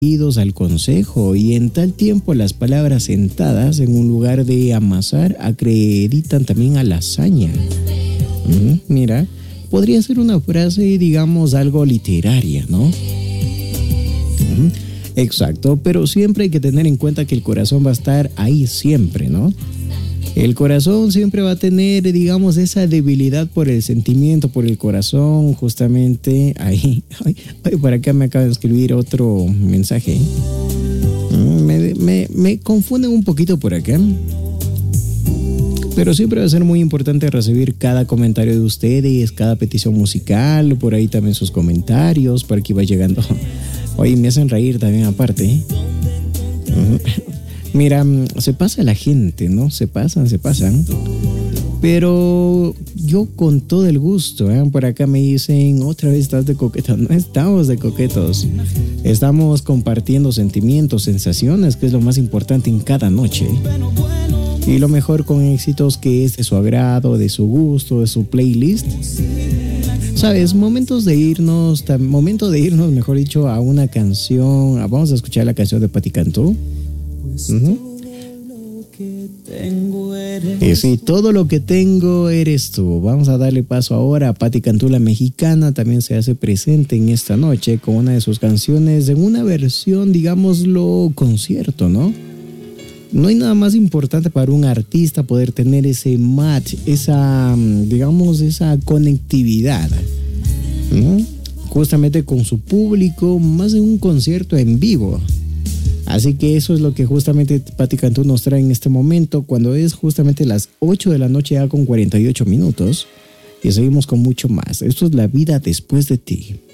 oídos al consejo, y en tal tiempo las palabras sentadas en un lugar de amasar acreditan también a la hazaña. Mira, podría ser una frase, digamos, algo literaria, ¿no? Exacto, pero siempre hay que tener en cuenta que el corazón va a estar ahí siempre, ¿no? El corazón siempre va a tener, digamos, esa debilidad por el sentimiento, por el corazón, justamente ahí. Ay, por acá me acaba de escribir otro mensaje. Me confunden un poquito por acá. Pero siempre va a ser muy importante recibir cada comentario de ustedes, cada petición musical, por ahí también sus comentarios, por aquí va llegando. Oye, me hacen reír también aparte. Mira, se pasa la gente, ¿no? Se pasan. Pero yo con todo el gusto, por acá me dicen, otra vez estás de coquetos. No estamos de coquetos. Estamos compartiendo sentimientos, sensaciones, que es lo más importante en cada noche. Y lo mejor con éxitos que es de su agrado, de su gusto, de su playlist. ¿Sabes? Momento de irnos, mejor dicho, a una canción. Vamos a escuchar la canción de Patti Cantú. Y sí, todo lo que tengo eres tú. Vamos a darle paso ahora a Patti Cantú, la mexicana. También se hace presente en esta noche con una de sus canciones en una versión, digámoslo, concierto, ¿no? No hay nada más importante para un artista poder tener ese match, esa conectividad, ¿no? Justamente con su público, más en un concierto en vivo. Así que eso es lo que justamente Patti Cantú nos trae en este momento, cuando es justamente las 8 de la noche ya con 48 minutos. Y seguimos con mucho más. Esto es La Vida Después de Ti.